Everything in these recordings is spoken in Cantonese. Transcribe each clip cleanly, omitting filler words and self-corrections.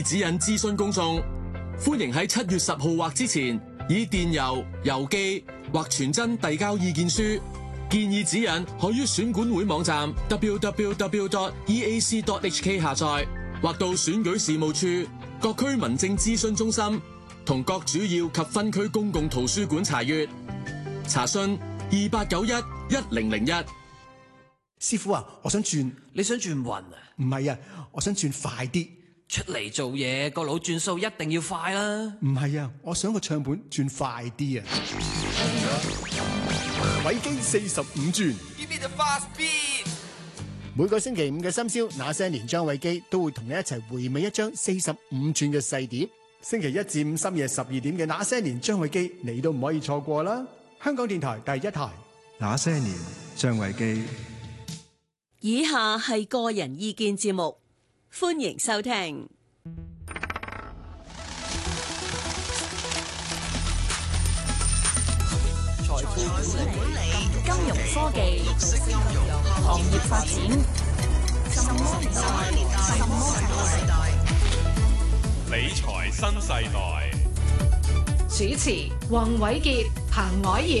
指引諮詢公眾，歡迎喺7月10號或之前以電郵、郵寄或傳真遞交意見書。建議指引可於選管會網站 www.eac.hk 下載，或到選舉事務處、各區民政諮詢中心同各主要及分區公共圖書館查閱。查詢28911001。 師傅啊，我想轉。 你想轉運啊？ 唔係啊，我想轉快啲。 出嚟做嘢個腦轉數一定要快啦。 唔係啊，我想個唱盤轉快啲啊。偉基45轉。 Give me the fast beat。 每個星期五嘅深宵，那些年張偉基都會同你一齊回味一張45轉嘅細碟。星期一至五深夜12點嘅那些年張偉基，你都唔可以錯過啦。香港電台第一台。 那些年張偉基。 以下係個人意見節目，歡迎收聽。 財富管理、金融科技、行業發展，什麼年代？ 理財新世代。 主持：黃偉傑、彭藹瑤。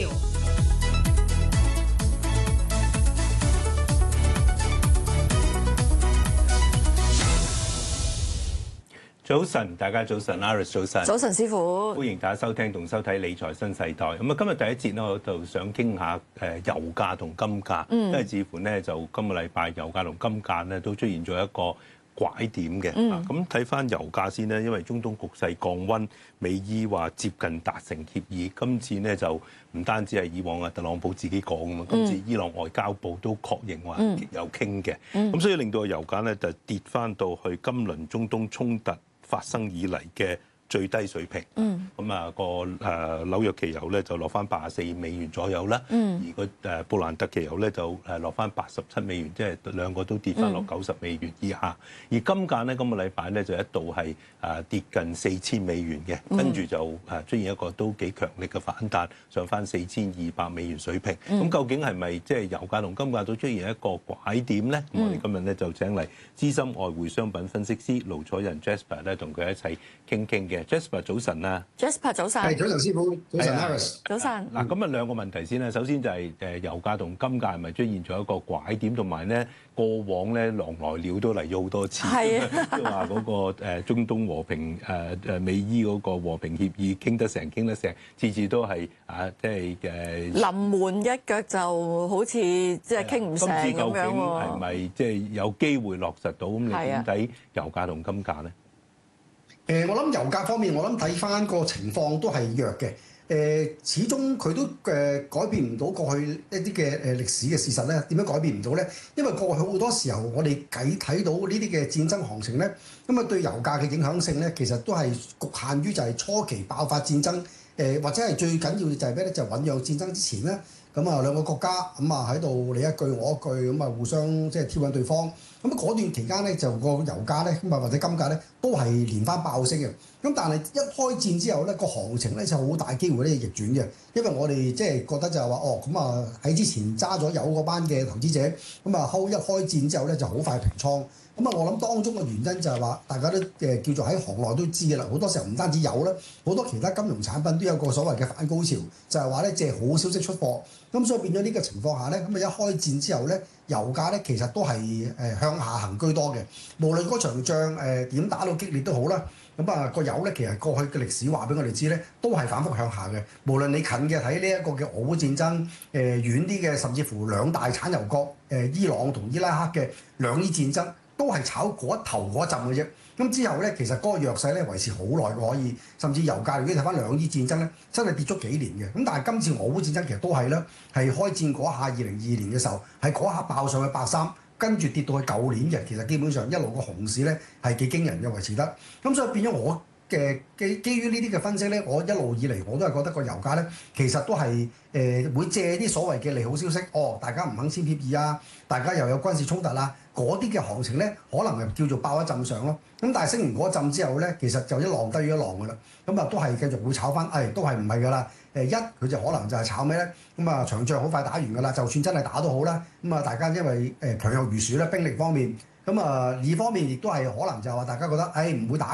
早晨，大家早晨 ，Aris 早晨， 早晨師傅， 歡迎大家收聽同收睇理財新世代。咁啊，今日第一節呢，我就想傾下油價同金價，因為似乎呢，就今個禮拜油價同金價呢都出現咗一個拐點嘅。咁睇翻油價先呢，因為中東局勢降溫，美伊話接近達成協議，今次呢就唔單止係以往特朗普自己講㗎嘛，今次伊朗外交部都確認話有傾嘅，咁所以令到個油價呢就跌翻到去今輪中東衝突發生以嚟嘅最低水平，咁啊個紐約期油咧就落翻84美元左右啦，而個布蘭特期油咧就落翻87美元，即係兩個都跌翻落90美元以下。而金價咧今個禮拜咧就一度係跌近4000美元嘅，跟住就出現一個都幾強力嘅反彈，上翻4200美元水平。咁究竟係咪即係油價同金價都出現一個拐點咧？咁我哋今日咧就請嚟資深外匯商品分析師盧楚仁 Jasper 咧同佢一齊傾嘅。Jasper 早晨啊 ，Jasper 早晨， 係早晨師傅，早晨 Harris， 早晨。 嗱，咁啊兩個問題先啦。首先就係油價同金價係咪出現咗一個拐點，同埋咧過往咧狼來了都嚟咗好多次，即係話嗰個中東和平美伊嗰個和平協議傾得成，次次都係即係臨門一腳就好似即係傾唔成咁樣喎。今次究竟係咪即係有機會落實到？咁你點睇油價同金價咧？ 我諗油價方面，我諗睇翻個情況都係弱嘅。始終佢都改變唔到過去一啲嘅歷史嘅事實咧。點樣改變唔到咧？因為過去好多時候，我哋睇到呢啲嘅戰爭行情咧，咁啊對油價嘅影響性咧，其實都係局限於就係初期爆發戰爭，或者係最緊要嘅就係咩咧？就係醖釀戰爭之前咧。咁啊兩個國家咁啊喺度你一句我一句咁啊互相即係挑釁對方。咁嗰段期間咧就個油價咧咁啊或者金價咧都係連番爆升嘅。咁但係一開戰之後咧個行情咧就好大機會咧逆轉嘅，因為我哋即係覺得就係話咁啊喺之前揸咗油嗰班嘅投資者咁啊一開戰之後咧就好快平倉。咁啊，我諗當中嘅原因就係話，大家都叫做喺行內都知嘅啦。好多時候唔單止有啦，好多其他金融產品都有個所謂嘅反高潮，就係話咧借好消息出貨。咁所以變咗呢個情況下咧，咁啊一開戰之後咧，油價咧其實都係向下行居多嘅。無論嗰場仗點打到激烈都好啦，咁啊個油咧其實過去嘅歷史話俾我哋知咧，都係反覆向下嘅。無論你近嘅睇呢一個嘅俄烏戰爭，遠啲嘅甚至乎兩大產油國伊朗同伊拉克嘅兩伊戰爭。都係炒嗰一頭嗰一陣嘅啫，咁之後咧，其實嗰個弱勢咧維持好耐可以，甚至油價如果睇翻兩伊戰爭咧，真係跌咗幾年嘅。咁但係今次俄烏戰爭其實都係啦，係開戰嗰下2022年嘅時候，係嗰下爆上去83，跟住跌到去舊年嘅，其實基本上一路個熊市咧係幾驚人嘅維持得。咁所以變咗我嘅基於呢啲嘅分析咧，我一路以嚟我都係覺得個油價咧其實都係會借啲所謂嘅利好消息，大家唔肯簽協議啊，大家又有軍事衝突啦。嗰啲嘅行情咧，可能係叫做爆一陣上咯。咁但係升完嗰一陣之後咧，其實就一浪低於一浪㗎啦。咁啊，都係繼續會炒翻，都係唔係㗎啦？佢就可能就係炒咩咧？咁啊，場仗好快打完㗎啦。就算真係打都好啦。咁啊，大家因為強弱如鼠咧，兵力方面，咁啊，二方面亦都係可能就係話大家覺得，唔會打。